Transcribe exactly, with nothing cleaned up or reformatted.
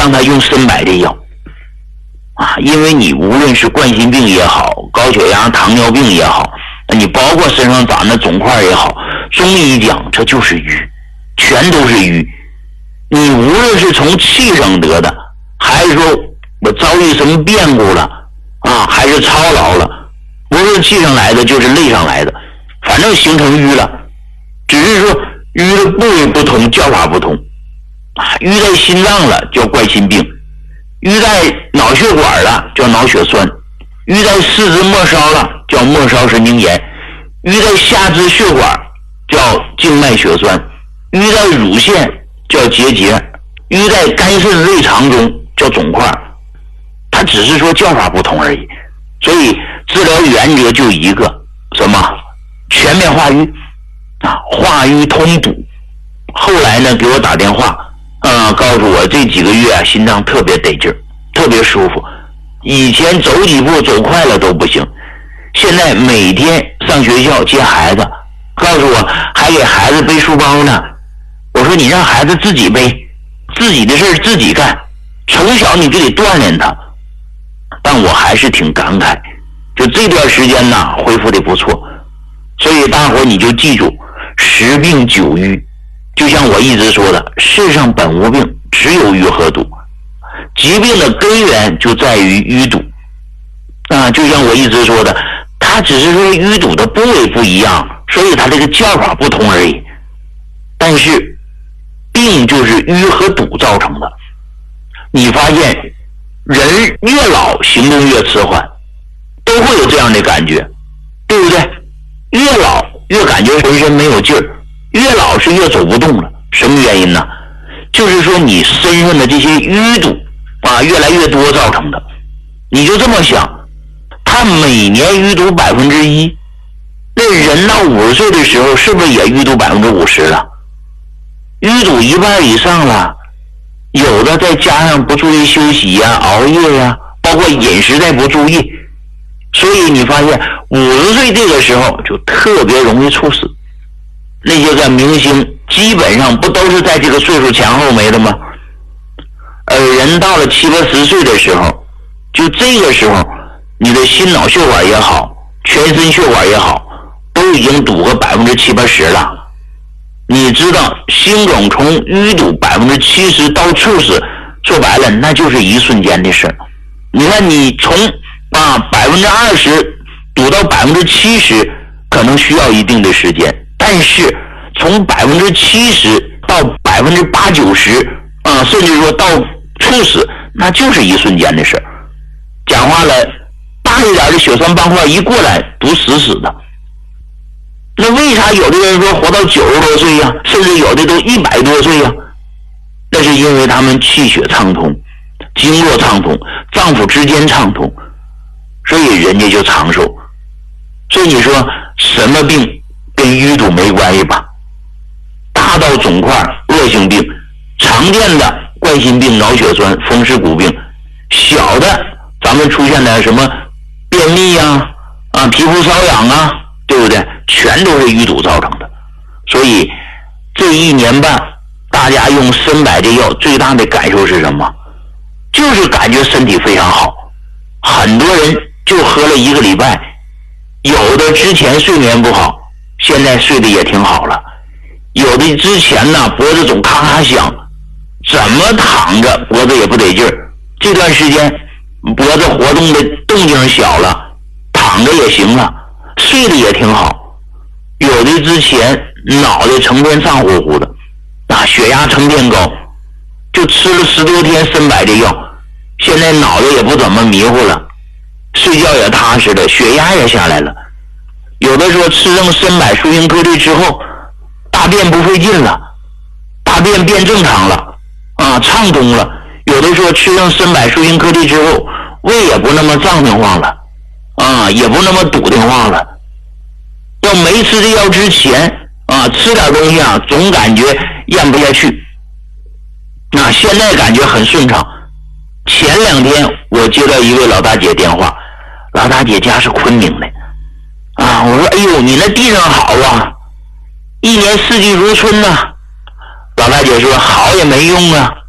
让他用参柏这药啊，因为你无论是冠心病也好，高血压、糖尿病也好，你包括身上长的肿块也好，中医讲这就是瘀，全都是瘀。你无论是从气上得的，还是说我遭遇什么变故了啊，还是操劳了，不是气上来的就是泪上来的，反正形成瘀了，只是说瘀的部位不同，叫法不同啊。瘀在心脏了叫冠心病，瘀在脑血管了叫脑血栓，瘀在四肢末梢了叫末梢神经炎，瘀在下肢血管叫静脉血栓，瘀在乳腺叫结节，瘀在肝肾胃肠中叫肿块，它只是说叫法不同而已。所以治疗原则就一个，什么全面化瘀啊，化瘀通堵。后来呢给我打电话啊、呃，告诉我这几个月啊心脏特别得劲儿，特别舒服，以前走几步走快了都不行，现在每天上学校接孩子，告诉我还给孩子背书包呢。我说你让孩子自己背，自己的事儿自己干，从小你就得锻炼他。但我还是挺感慨，就这段时间呢恢复的不错。所以大伙你就记住，十病九瘀，就像我一直说的，世上本无病，只有瘀和堵。疾病的根源就在于淤堵啊，就像我一直说的，它只是说淤堵的部位不一样，所以它这个叫法不同而已。但是病就是瘀和堵造成的。你发现人越老行动越迟缓，都会有这样的感觉，对不对？越老越感觉浑身没有劲儿，越老是越走不动了。什么原因呢？就是说你身上的这些淤堵啊越来越多造成的。你就这么想，他每年淤堵百分之一，那人到五十岁的时候是不是也淤堵百分之五十了？淤堵一半以上了，有的再加上不注意休息呀、啊、熬夜呀、啊，包括饮食再不注意，所以你发现五十岁这个时候就特别容易猝死。那些个明星基本上不都是在这个岁数前后没的吗？而人到了七八十岁的时候，就这个时候你的心脑血管也好，全身血管也好，都已经堵个百分之七八十了。你知道心梗从淤堵百分之七十到猝死，说白了那就是一瞬间的事。你看你从啊百分之二十堵到百分之七十，可能需要一定的时间，但是从百分之七十到百分之八九十啊，甚至说到猝死，那就是一瞬间的事。讲话了，大一点的血栓斑块一过来，堵死死的。那为啥有的人说活到九十多岁呀、啊，甚至有的都一百多岁呀、啊？那是因为他们气血畅通，经络畅通，脏腑之间畅通，所以人家就长寿。所以你说什么病跟淤堵没关系吧？大到肿块、恶性病，常见的冠心病、脑血栓、风湿骨病，小的咱们出现的什么便秘啊、啊皮肤瘙痒啊，对不对？全都是淤堵造成的。所以这一年半大家用参柏这药最大的感受是什么？就是感觉身体非常好。很多人就喝了一个礼拜，有的之前睡眠不好，现在睡得也挺好了。有的之前呢脖子总咔咔响，怎么躺着脖子也不得劲儿，这段时间脖子活动的动静小了，躺着也行了，睡得也挺好。有的之前脑袋成天胀乎乎的啊，血压成天高，就吃了十多天参柏这药，现在脑袋也不怎么迷糊了，睡觉也踏实了，血压也下来了。有的说吃上参柏舒心颗粒之后，大便不费劲了，大便变正常了啊，畅通了。有的说吃上参柏舒心颗粒之后，胃也不那么胀得慌了啊，也不那么堵得慌了。要没吃这药之前啊，吃点东西啊总感觉咽不下去，那、啊、现在感觉很顺畅。前两天我接到一位老大姐电话，老大姐家是昆明的啊，我说哎呦你那地上好啊，一年四季如春呐、啊。老大姐说好也没用啊，